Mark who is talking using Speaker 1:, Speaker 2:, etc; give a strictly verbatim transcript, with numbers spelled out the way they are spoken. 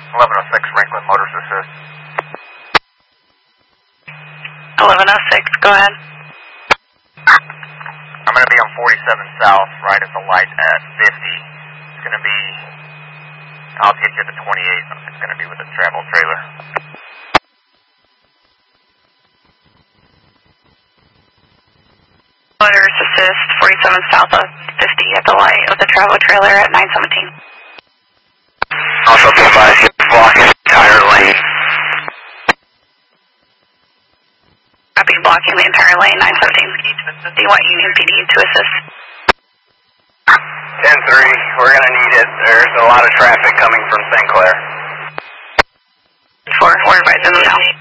Speaker 1: eleven oh six Franklin Motors Assist.
Speaker 2: eleven oh six, go ahead.
Speaker 1: I'm going to be on forty-seven South, right at the light at fifty. It's going to be, I'll get you to twenty-eight. It's going to be with a travel trailer.
Speaker 2: Motors Assist, forty-seven South of fifty at the light of the travel trailer at nine seventeen.
Speaker 1: Also be advised, you're blocking the entire lane.
Speaker 2: Copy, blocking the entire lane, nine seventeen. Do you want Union P D to assist?
Speaker 1: ten three, we're going to need it. There's a lot of traffic coming from Saint Clair.
Speaker 2: four, we're advising them now.